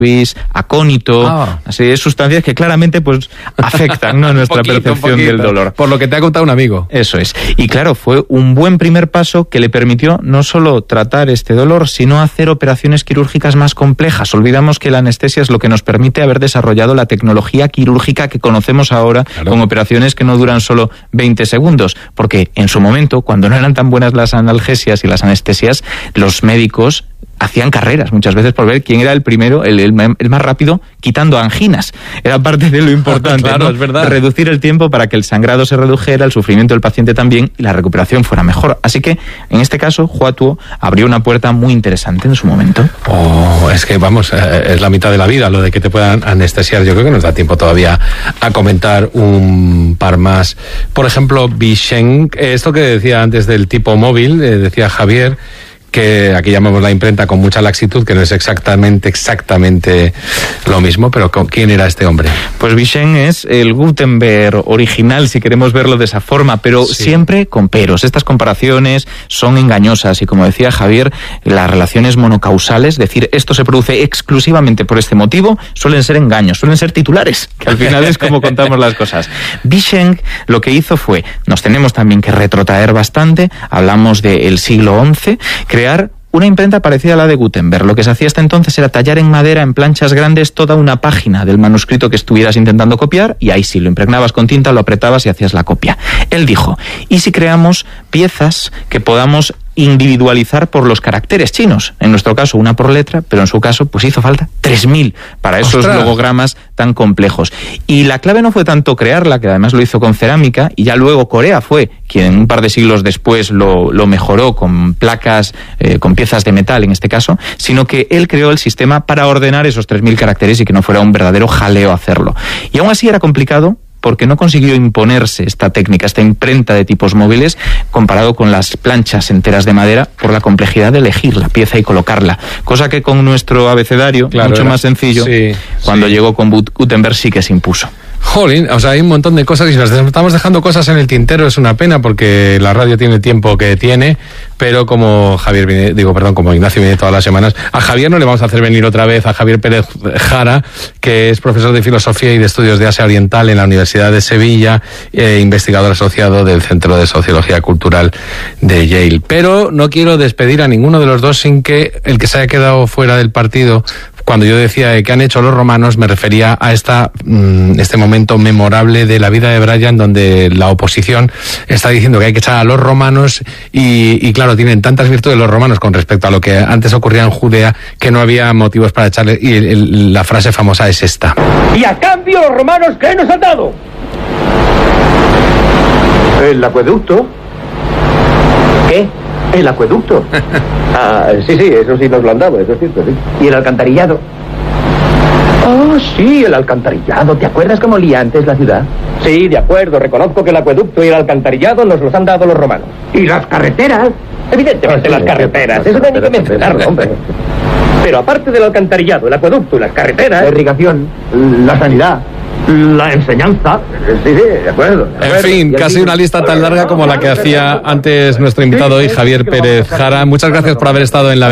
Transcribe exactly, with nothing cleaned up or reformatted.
acónito, ah. así de sustancias que claramente pues afectan, ¿no?, nuestra poquito, percepción del dolor. Por lo que te ha contado un amigo. Eso es. Y claro, fue un buen primer paso que le permitió no solo tratar este dolor, sino hacer operaciones quirúrgicas más complejas. Olvidamos que la anestesia es lo que nos permite haber desarrollado la tecnología quirúrgica que conocemos ahora, claro, con operaciones que no duran solo veinte segundos, porque en su momento, cuando no eran tan buenas las analgesias y las anestesias, los médicos hacían carreras muchas veces por ver quién era el primero, el, el, el más rápido, quitando anginas. Era parte de lo importante, claro, ¿no? Es verdad. Reducir el tiempo para que el sangrado se redujera, el sufrimiento del paciente también, y la recuperación fuera mejor. Así que, en este caso, Hua Tuo abrió una puerta muy interesante en su momento. Oh, es que, vamos, eh, es la mitad de la vida lo de que te puedan anestesiar. Yo creo que nos da tiempo todavía a comentar un par más. Por ejemplo, Bisheng, esto que decía antes del tipo móvil, eh, decía Javier, que aquí llamamos la imprenta con mucha laxitud, que no es exactamente, exactamente lo mismo, pero ¿quién era este hombre? Pues Bisheng es el Gutenberg original, si queremos verlo de esa forma, pero sí, siempre con peros. Estas comparaciones son engañosas y, como decía Javier, las relaciones monocausales, es decir, esto se produce exclusivamente por este motivo, suelen ser engaños, suelen ser titulares, que al final es como contamos las cosas. Bisheng lo que hizo fue, nos tenemos también que retrotraer bastante, hablamos del siglo once, crear una imprenta parecida a la de Gutenberg. Lo que se hacía hasta entonces era tallar en madera, en planchas grandes, toda una página del manuscrito que estuvieras intentando copiar, y ahí sí, lo impregnabas con tinta, lo apretabas y hacías la copia. Él dijo, ¿y si creamos piezas que podamos individualizar por los caracteres chinos? En nuestro caso, una por letra, pero en su caso, pues hizo falta tres mil para esos ¡Ostras! logogramas tan complejos. Y la clave no fue tanto crearla, que además lo hizo con cerámica, y ya luego Corea fue quien un par de siglos después lo, lo mejoró con placas, eh, con piezas de metal en este caso, sino que él creó el sistema para ordenar esos tres mil caracteres y que no fuera un verdadero jaleo hacerlo. Y aún así era complicado, porque no consiguió imponerse esta técnica, esta imprenta de tipos móviles, comparado con las planchas enteras de madera, por la complejidad de elegir la pieza y colocarla. Cosa que con nuestro abecedario, claro, mucho era más sencillo, sí, cuando sí. llegó con Gutenberg sí que se impuso. Jolín, o sea, hay un montón de cosas y nos estamos dejando cosas en el tintero, es una pena porque la radio tiene el tiempo que tiene, pero como Javier viene, digo, perdón, como Ignacio viene todas las semanas, a Javier no le vamos a hacer venir otra vez, a Javier Pérez Jara, que es profesor de Filosofía y de Estudios de Asia Oriental en la Universidad de Sevilla, eh, investigador asociado del Centro de Sociología Cultural de Yale. Pero no quiero despedir a ninguno de los dos sin que el que se haya quedado fuera del partido. Cuando yo decía que han hecho los romanos, me refería a esta este momento memorable de la vida de Brian, donde la oposición está diciendo que hay que echar a los romanos y, y claro, tienen tantas virtudes los romanos con respecto a lo que antes ocurría en Judea, que no había motivos para echarle, y el, el, la frase famosa es esta. Y a cambio los romanos, ¿qué nos han dado? El acueducto. ¿Qué? El acueducto. Ah, sí, sí, eso sí nos lo han dado, eso es cierto, sí. ¿Y el alcantarillado? Oh, sí, el alcantarillado. ¿Te acuerdas cómo olía antes la ciudad? Sí, de acuerdo. Reconozco que el acueducto y el alcantarillado nos los han dado los romanos. ¿Y las carreteras? Evidentemente las carreteras. Eso no hay ni que mencionarlo, hombre. Pero aparte del alcantarillado, el acueducto y las carreteras... La irrigación, la sanidad... La enseñanza. Sí, sí, de acuerdo. De acuerdo. En fin, casi una lista tan larga como la que hacía antes nuestro invitado hoy, Javier Pérez Jara. Muchas gracias por haber estado en la